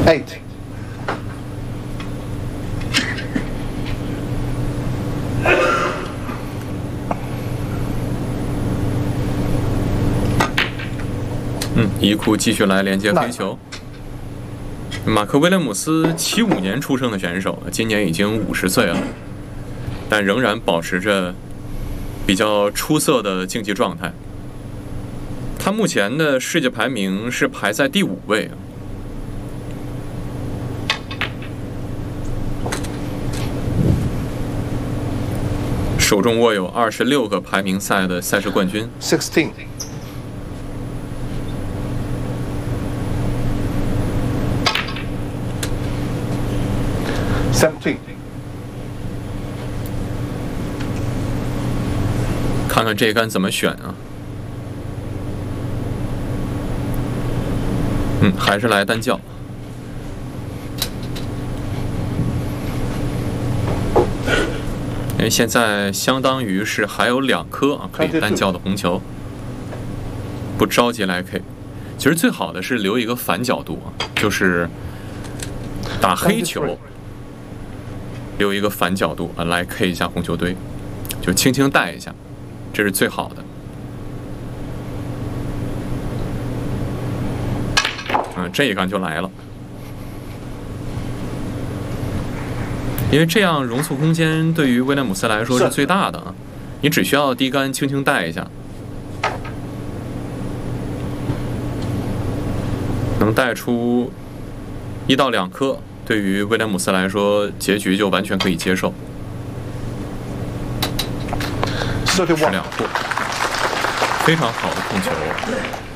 8. 伊库继续来连接黑球。马克·威廉姆斯75年出生的选手，今年已经50岁了，但仍然保持着比较出色的竞技状态。他目前的世界排名是排在第5位。手中握有26个排名赛的赛事冠军。 16. 17. 看看这杆怎么选啊？还是来单叫。因为现在相当于是还有2颗可以单叫的红球，不着急来 K。其实最好的是留一个反角度就是打黑球，留一个反角度来 K 一下红球堆，就轻轻带一下，这是最好的。这一杆就来了。因为这样容错空间对于威廉姆斯来说是最大的你只需要低杆轻轻带一下，能带出1到2颗，对于威廉姆斯来说，结局就完全可以接受。是2破，非常好的控球。